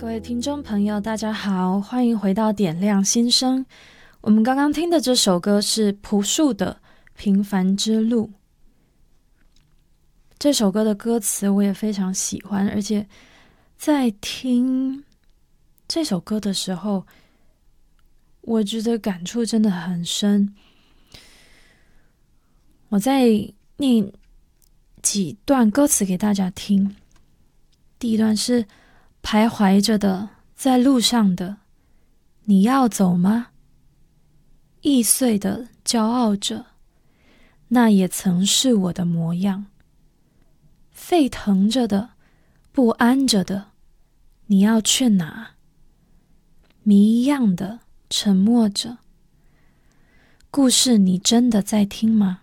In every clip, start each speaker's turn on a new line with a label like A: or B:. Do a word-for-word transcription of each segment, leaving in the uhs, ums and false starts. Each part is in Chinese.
A: 各位听众朋友大家好，欢迎回到点亮心声。我们刚刚听的这首歌是朴树的《平凡之路》。这首歌的歌词我也非常喜欢，而且在听这首歌的时候，我觉得感触真的很深。我再念几段歌词给大家听。第一段是徘徊着的，在路上的，你要走吗？易碎的，骄傲着，那也曾是我的模样。沸腾着的，不安着的，你要去哪？谜一样的，沉默着。故事你真的在听吗？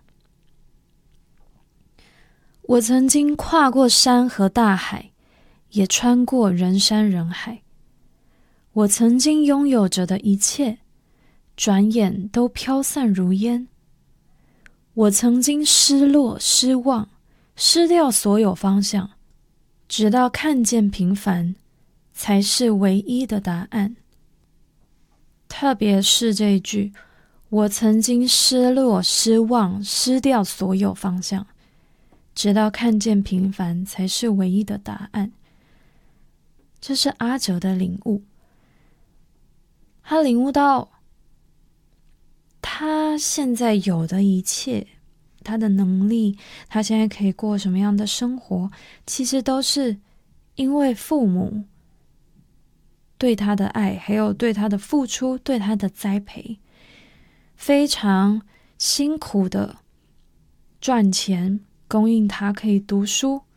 A: 我曾经跨过山和大海，也穿过人山人海。我曾经拥有着的一切，转眼都飘散如烟。我曾经失落、失望，失掉所有方向，直到看见平凡才是唯一的答案。特别是这一句，我曾经失落、失望，失掉所有方向，直到看见平凡才是唯一的答案。这是阿哲的领悟。他领悟到他现在有的一切，他的能力，他现在可以过什么样的生活，其实都是因为父母对他的爱，还有对他的付出，对他的栽培，非常辛苦的赚钱，供应他可以读书，